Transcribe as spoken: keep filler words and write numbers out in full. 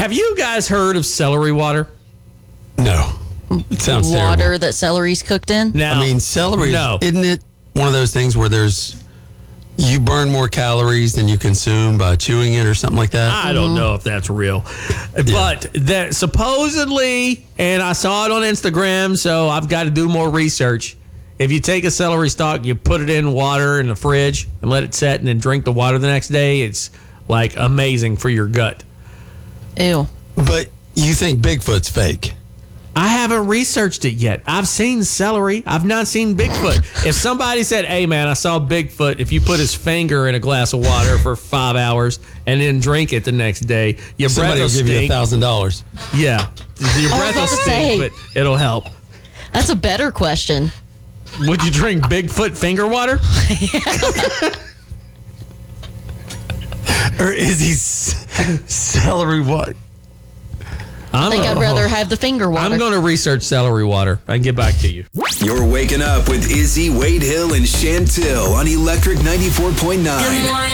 Have you guys heard of celery water? No. It sounds Water terrible. that celery's cooked in? Now, I mean, celery, no. isn't it one of those things where there's you burn more calories than you consume by chewing it or something like that? I don't know if that's real, but that supposedly, and I saw it on Instagram, so I've got to do more research. If you take a celery stalk, you put it in water in the fridge and let it set, and then drink the water the next day, it's like amazing for your gut. Ew. But you think Bigfoot's fake? I haven't researched it yet. I've seen celery. I've not seen Bigfoot. If somebody said, hey, man, I saw Bigfoot, if you put his finger in a glass of water for five hours and then drink it the next day, your Somebody will breath will give you a stink. thousand dollars. Yeah. Your I breath will was about to stink, say. but it'll help. That's a better question. Would you drink Bigfoot finger water? Or is he c- celery what? I'm I think I'd rather have the finger water. I'm going to research celery water. I can get back to you. You're waking up with Izzy, Wade Hill, and Chantil on Electric ninety-four point nine.